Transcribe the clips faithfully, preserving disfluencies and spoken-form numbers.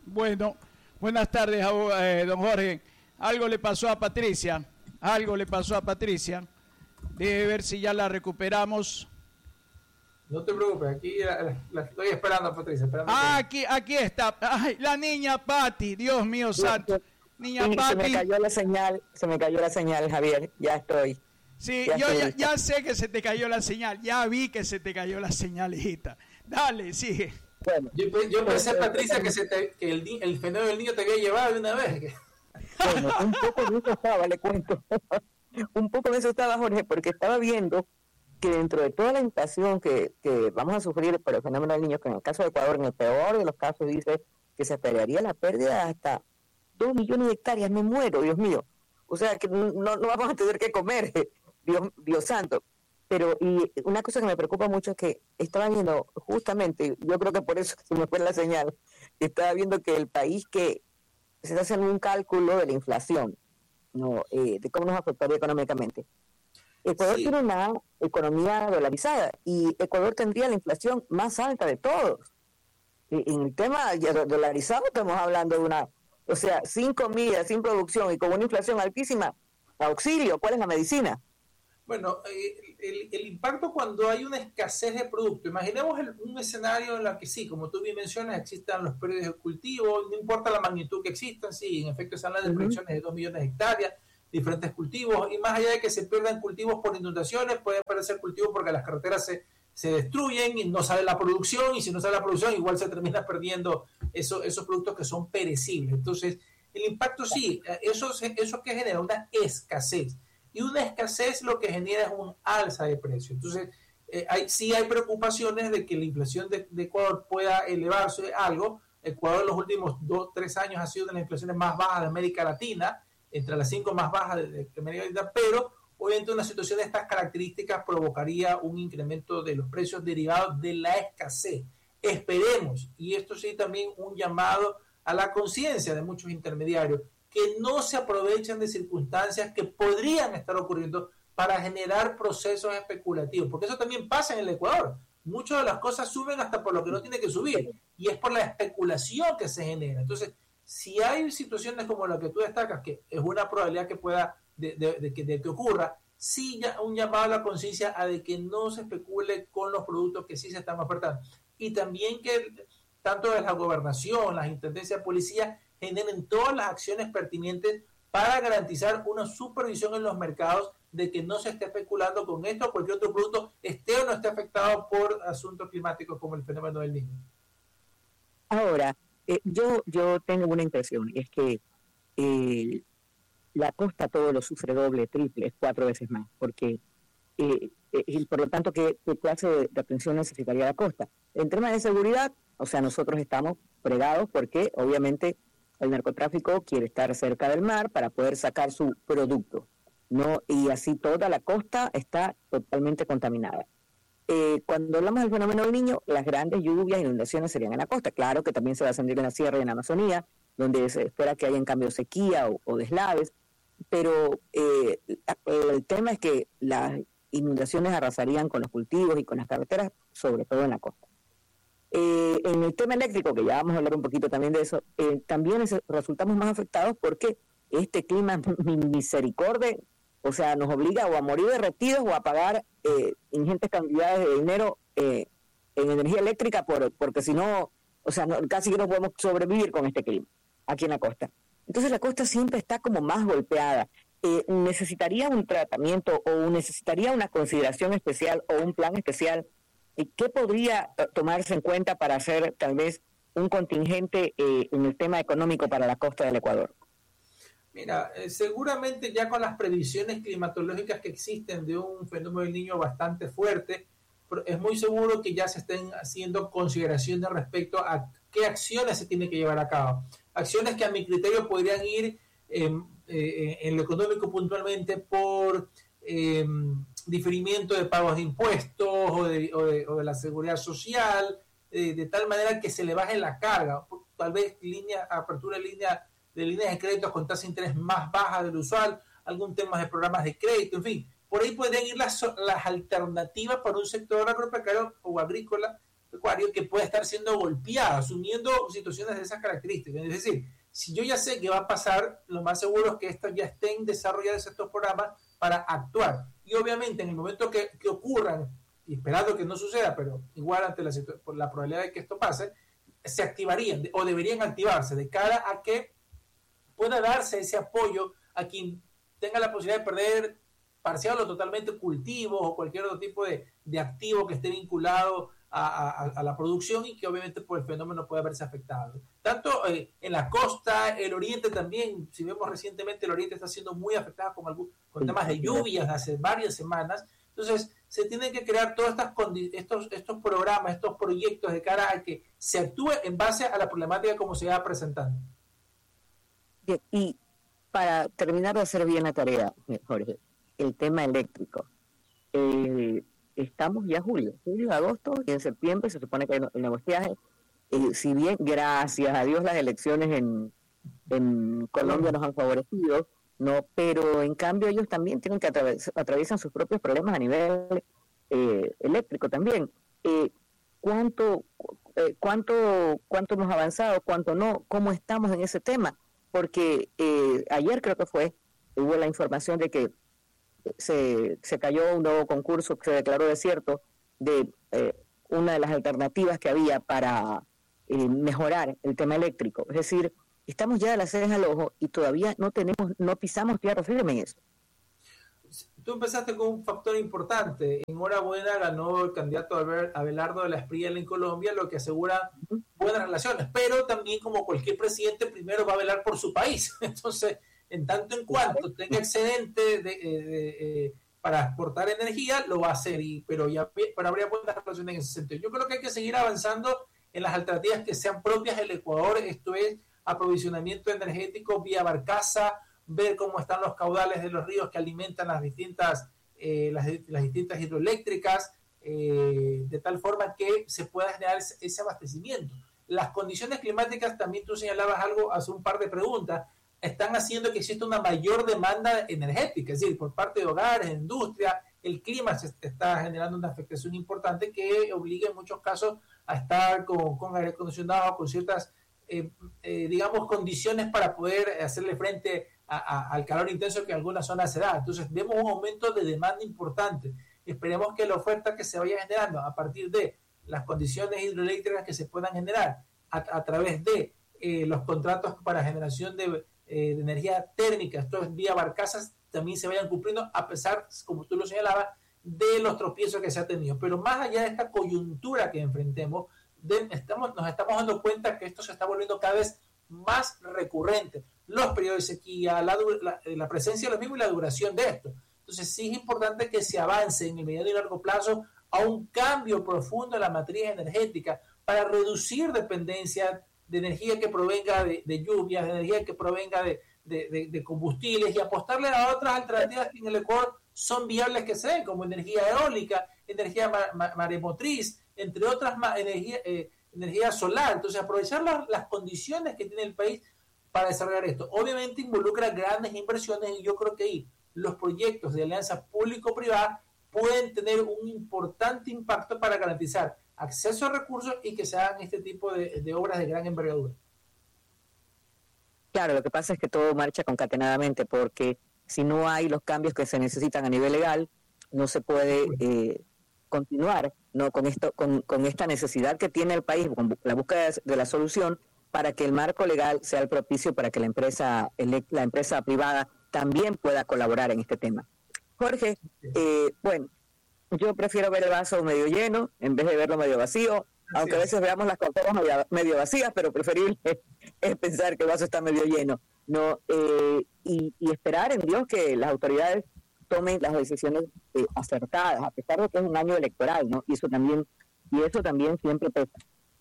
Bueno, buenas tardes, eh, don Jorge. Algo le pasó a Patricia, algo le pasó a Patricia. Debe ver si ya la recuperamos. No te preocupes, aquí la, la estoy esperando, Patricia. Esperando ah, aquí, aquí está. Ay, la niña Pati, Dios mío santo. Niña sí, Pati. Se me cayó la señal, se me cayó la señal, Javier. Ya estoy. Sí, ya yo estoy ya, ya sé que se te cayó la señal. Ya vi que se te cayó la señal, hijita. Dale, sigue. Bueno, yo, yo pensé, Patricia, que, se te, que el, el fenómeno del niño te había llevado de una vez. Bueno, un poco de eso estaba, le cuento. Un poco de eso estaba, Jorge, porque estaba viendo que dentro de toda la inflación que, que vamos a sufrir por el fenómeno del niño, que en el caso de Ecuador, en el peor de los casos, dice que se esperaría la pérdida de hasta dos millones de hectáreas. Me muero, Dios mío. O sea, que no, no vamos a tener que comer, Dios, Dios santo. Pero, y una cosa que me preocupa mucho es que estaba viendo, justamente, yo creo que por eso se me fue la señal, estaba viendo que el país que se está haciendo un cálculo de la inflación, no, eh, de cómo nos afectaría económicamente. Ecuador sí. tiene una economía dolarizada y Ecuador tendría la inflación más alta de todos. Y en el tema dolarizado estamos hablando de una, o sea, sin comida, sin producción y con una inflación altísima, auxilio, ¿cuál es la medicina? Bueno, el, el, el impacto cuando hay una escasez de producto. Imaginemos el, un escenario en el que sí, como tú bien mencionas, existan los pérdidas de cultivo, no importa la magnitud que existan, sí, en efecto se habla de proyecciones de dos millones de hectáreas, diferentes cultivos, y más allá de que se pierdan cultivos por inundaciones, pueden aparecer cultivos porque las carreteras se, se destruyen y no sale la producción, y si no sale la producción igual se termina perdiendo eso, esos productos que son perecibles. Entonces, el impacto sí, eso, eso que genera una escasez. Y una escasez lo que genera es un alza de precio. Entonces, eh, hay, sí hay preocupaciones de que la inflación de, de Ecuador pueda elevarse algo. Ecuador en los últimos dos, tres años ha sido de las inflaciones más bajas de América Latina, entre las cinco más bajas de, de América Latina, pero obviamente una situación de estas características provocaría un incremento de los precios derivados de la escasez. Esperemos, y esto sí también un llamado a la conciencia de muchos intermediarios, que no se aprovechen de circunstancias que podrían estar ocurriendo para generar procesos especulativos, porque eso también pasa en el Ecuador. Muchas de las cosas suben hasta por lo que no tiene que subir, y es por la especulación que se genera. Entonces, si hay situaciones como la que tú destacas, que es una probabilidad que pueda, de, de, de, que, de que ocurra, sí ya un llamado a la conciencia a de que no se especule con los productos que sí se están ofertando. Y también que tanto de la gobernación, las intendencias de policía, generen todas las acciones pertinentes para garantizar una supervisión en los mercados de que no se esté especulando con esto o cualquier otro producto esté o no esté afectado por asuntos climáticos como el fenómeno del Niño. Ahora, eh, yo yo tengo una impresión, y es que eh, la costa todo lo sufre doble, triple, cuatro veces más, porque eh, eh, y por lo tanto, ¿qué, qué clase de, de atención necesitaría la costa? En temas de seguridad, o sea, nosotros estamos fregados porque obviamente el narcotráfico quiere estar cerca del mar para poder sacar su producto, ¿no? Y así toda la costa está totalmente contaminada. Eh, cuando hablamos del fenómeno del Niño, las grandes lluvias, inundaciones serían en la costa. Claro que también se va a sentir en la sierra y en la Amazonía, donde se espera que haya en cambio sequía o, o deslaves, pero eh, el tema es que las inundaciones arrasarían con los cultivos y con las carreteras, sobre todo en la costa. Eh, en el tema eléctrico, que ya vamos a hablar un poquito también de eso, eh, también es, resultamos más afectados porque este clima misericordia, o sea, nos obliga o a morir derretidos o a pagar eh, ingentes cantidades de dinero eh, en energía eléctrica, por, porque si no, o sea, no, casi que no podemos sobrevivir con este clima aquí en la costa. Entonces la costa siempre está como más golpeada. Eh, necesitaría un tratamiento o necesitaría una consideración especial o un plan especial. ¿Qué podría tomarse en cuenta para hacer tal vez un contingente eh, en el tema económico para la costa del Ecuador? Mira, eh, seguramente ya con las previsiones climatológicas que existen de un fenómeno del Niño bastante fuerte, es muy seguro que ya se estén haciendo consideraciones respecto a qué acciones se tienen que llevar a cabo. Acciones que a mi criterio podrían ir eh, eh, en lo económico puntualmente por Eh, diferimiento de pagos de impuestos o de, o de, o de la seguridad social, eh, de tal manera que se le baje la carga, tal vez línea, apertura de, línea, de líneas de créditos con tasa de interés más baja del usual, algún tema de programas de crédito, en fin, por ahí podrían ir las, las alternativas para un sector agropecuario o agrícola agropecuario que puede estar siendo golpeado, asumiendo situaciones de esas características. Es decir, si yo ya sé que va a pasar, lo más seguro es que estos ya estén desarrollados estos programas para actuar. Y obviamente en el momento que, que ocurran, y esperando que no suceda, pero igual ante la, por la probabilidad de que esto pase, se activarían o deberían activarse de cara a que pueda darse ese apoyo a quien tenga la posibilidad de perder parcial o totalmente cultivos o cualquier otro tipo de, de activo que esté vinculado a, a, a la producción y que obviamente por el fenómeno puede verse afectado. Tanto eh, en la costa, el oriente también, si vemos recientemente el oriente está siendo muy afectado con, algún, con temas de lluvias hace varias semanas. Entonces se tienen que crear todos estas estos, estos programas, estos proyectos de cara a que se actúe en base a la problemática como se va presentando. Bien, y para terminar de hacer bien la tarea, Jorge, el tema eléctrico. Eh, estamos ya julio, julio, agosto, y en septiembre se supone que hay el negociaje. Eh, si bien, gracias a Dios, las elecciones en, en Colombia nos han favorecido, no, pero en cambio ellos también tienen que atraves, atraviesan sus propios problemas a nivel eh, eléctrico también. Eh, ¿cuánto, eh, cuánto, ¿Cuánto hemos avanzado? ¿Cuánto no? ¿Cómo estamos en ese tema? Porque eh, ayer creo que fue, hubo la información de que se, se cayó un nuevo concurso que se declaró desierto de eh, una de las alternativas que había para eh, mejorar el tema eléctrico. Es decir, estamos ya de las cejas al ojo y todavía no tenemos, no pisamos tierra firme en eso. Tú empezaste con un factor importante. Enhorabuena, ganó el candidato Abelardo de la Espriella en Colombia, lo que asegura buenas relaciones. Pero también, como cualquier presidente, primero va a velar por su país. Entonces, en tanto en cuanto tenga excedente de, de, de, de, para exportar energía, lo va a hacer. Y, pero, ya, pero habría buenas relaciones en ese sentido. Yo creo que hay que seguir avanzando en las alternativas que sean propias del Ecuador. Esto es aprovisionamiento energético vía barcaza, ver cómo están los caudales de los ríos que alimentan las distintas, eh, las, las distintas hidroeléctricas, eh, de tal forma que se pueda generar ese, ese abastecimiento. Las condiciones climáticas, también tú señalabas algo hace un par de preguntas, están haciendo que exista una mayor demanda energética, es decir, por parte de hogares, industria, el clima se está generando una afectación importante que obliga en muchos casos a estar con, con aire acondicionado, con ciertas, eh, eh, digamos, condiciones para poder hacerle frente a, a, al calor intenso que en algunas zonas se da. Entonces vemos un aumento de demanda importante. Esperemos que la oferta que se vaya generando a partir de las condiciones hidroeléctricas que se puedan generar a, a través de eh, los contratos para generación de, eh, de energía térmica, esto es vía barcazas, también se vayan cumpliendo a pesar, como tú lo señalabas, de los tropiezos que se ha tenido. Pero más allá de esta coyuntura que enfrentemos, de, estamos, nos estamos dando cuenta que esto se está volviendo cada vez más recurrente. Los periodos de sequía, la, la, la presencia de los mismos y la duración de esto. Entonces sí es importante que se avance en el mediano y largo plazo a un cambio profundo en la matriz energética para reducir dependencia de energía que provenga de, de lluvias, de energía que provenga de, de, de, de combustibles y apostarle a otras alternativas que en el Ecuador son viables que se den, como energía eólica, energía ma, ma, maremotriz, entre otras energía, eh, energía solar. Entonces aprovechar la, las condiciones que tiene el país para desarrollar esto. Obviamente involucra grandes inversiones y yo creo que ahí los proyectos de alianza público-privada pueden tener un importante impacto para garantizar acceso a recursos y que se hagan este tipo de, de obras de gran envergadura. Claro, lo que pasa es que todo marcha concatenadamente porque si no hay los cambios que se necesitan a nivel legal, no se puede eh, continuar no con esto con, con esta necesidad que tiene el país, con la búsqueda de la solución para que el marco legal sea el propicio para que la empresa la empresa privada también pueda colaborar en este tema. Jorge, eh, bueno, yo prefiero ver el vaso medio lleno en vez de verlo medio vacío, aunque a veces veamos las cosas medio, medio vacías, pero preferible es pensar que el vaso está medio lleno, no eh, y, y esperar en Dios que las autoridades tomen las decisiones eh, acertadas, a pesar de que es un año electoral, ¿no? Y eso también y eso también siempre pesa.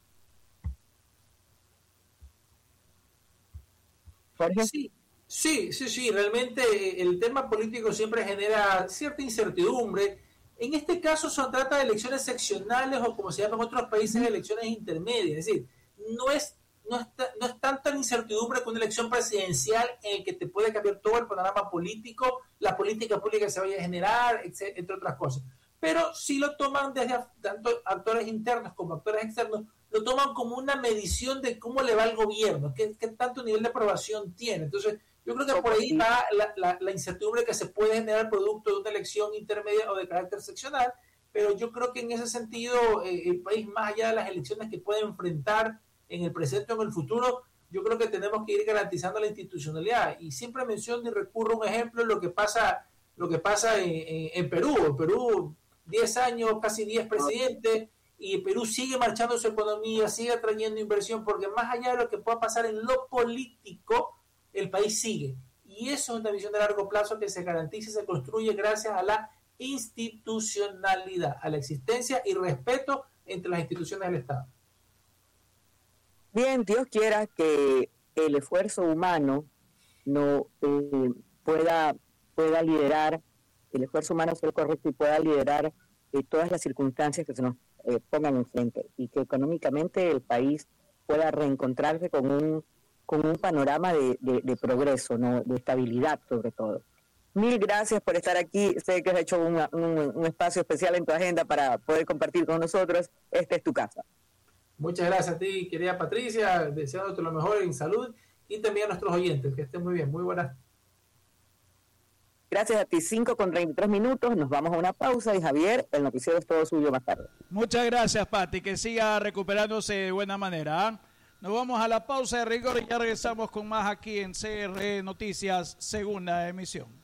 Jorge. Sí, sí, sí, sí, realmente el tema político siempre genera cierta incertidumbre. En este caso se trata de elecciones seccionales o como se llama en otros países, elecciones intermedias. Es decir, no es, no es, no es tanta incertidumbre que una elección presidencial en el que te puede cambiar todo el panorama político, la política pública que se vaya a generar, entre otras cosas. pero sí lo toman desde tanto actores internos como actores externos, lo toman como una medición de cómo le va al gobierno, qué, qué tanto nivel de aprobación tiene. Entonces, yo creo que por ahí va la, la, la incertidumbre que se puede generar producto de una elección intermedia o de carácter seccional, pero yo creo que en ese sentido eh, el país, más allá de las elecciones que puede enfrentar en el presente o en el futuro, yo creo que tenemos que ir garantizando la institucionalidad. Y siempre menciono y recurro a un ejemplo, lo que pasa, lo que pasa en, en, en Perú. En Perú, diez años, casi diez presidentes, y Perú sigue marchando su economía, sigue atrayendo inversión, porque más allá de lo que pueda pasar en lo político, el país sigue. Y eso es una visión de largo plazo que se garantiza y se construye gracias a la institucionalidad, a la existencia y respeto entre las instituciones del Estado. Bien, Dios quiera que el esfuerzo humano no eh, pueda, pueda liderar, el esfuerzo humano sea correcto y pueda liderar eh, todas las circunstancias que se nos eh, pongan enfrente, y que económicamente el país pueda reencontrarse con un, con un panorama de, de, de progreso, ¿no? De estabilidad sobre todo. Mil gracias por estar aquí. Sé que has hecho una, un, un espacio especial en tu agenda para poder compartir con nosotros. Esta es tu casa. Muchas gracias a ti, querida Patricia, deseándote lo mejor en salud, y también a nuestros oyentes, que estén muy bien. Muy buenas. Gracias a ti, cinco con treinta y tres minutos, nos vamos a una pausa y Javier, el noticiero es todo suyo más tarde. Muchas gracias, Pati, que siga recuperándose de buena manera. ¿eh? Nos vamos a la pausa de rigor y ya regresamos con más aquí en C R Noticias, segunda emisión.